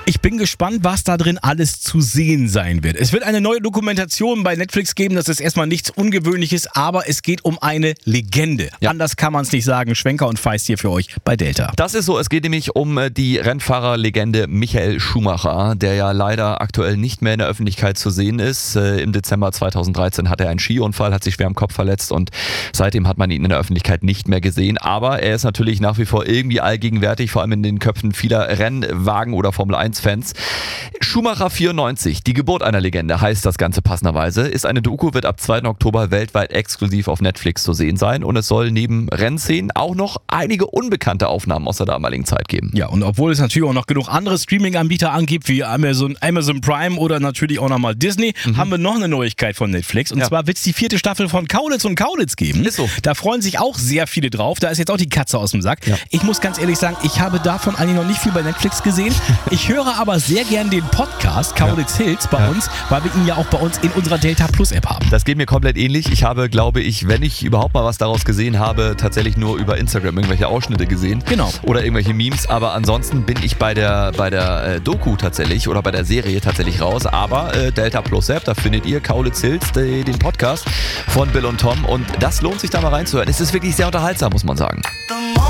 Ich bin gespannt, was da drin alles zu sehen sein wird. Es wird eine neue Dokumentation bei Netflix geben, das ist erstmal nichts Ungewöhnliches, aber es geht um eine Legende. Ja. Anders kann man es nicht sagen. Schwenker und Feist hier für euch bei Delta. Das ist so, es geht nämlich um die Rennfahrerlegende Michael Schumacher, der ja leider aktuell nicht mehr in der Öffentlichkeit zu sehen ist. Im Dezember 2013 hatte er einen Skiunfall, hat sich schwer am Kopf verletzt und seitdem hat man ihn in der Öffentlichkeit nicht mehr gesehen. Aber er ist natürlich nach wie vor irgendwie allgegenwärtig, vor allem in den Köpfen vieler Rennwagen- oder Formel-1-Fans. Schumacher 94, die Geburt einer Legende, heißt das Ganze passenderweise, ist eine Doku, wird ab 2. Oktober weltweit exklusiv auf Netflix zu sehen sein und es soll neben Rennszenen auch noch einige unbekannte Aufnahmen aus der damaligen Zeit geben. Ja, und obwohl es natürlich auch noch genug andere Streaming-Anbieter angibt, wie Amazon Prime oder natürlich auch nochmal Disney, haben wir noch eine Neuigkeit von Netflix. Und zwar wird es die 4. Staffel von Kaulitz und Kaulitz geben. Ist so. Da freuen sich auch sehr viele drauf. Da ist jetzt auch die Katze aus dem Sack. Ja. Ich muss ganz ehrlich sagen, ich habe davon eigentlich noch nicht viel bei Netflix gesehen. Ich höre aber sehr gern den Podcast Kaulitz Hills bei uns, weil wir ihn ja auch bei uns in unserer Delta Plus App haben. Das geht mir komplett ähnlich. Ich habe, glaube ich, wenn ich überhaupt mal was daraus gesehen habe, tatsächlich nur über Instagram irgendwelche Ausschnitte gesehen. Genau. Oder irgendwelche Memes. Aber ansonsten bin ich bei der Doku tatsächlich oder bei der Serie tatsächlich raus. Aber Delta Plus App, da findet ihr Kaulitz Hills, den Podcast von Bill und Tom. Und das lohnt sich da mal reinzuhören. Es ist wirklich sehr unterhaltsam, muss man sagen.